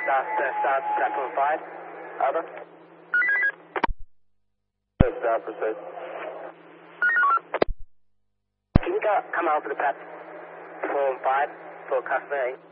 Start platform 5. Over. Start, proceed. Can you come over to platform 5 for customer 8?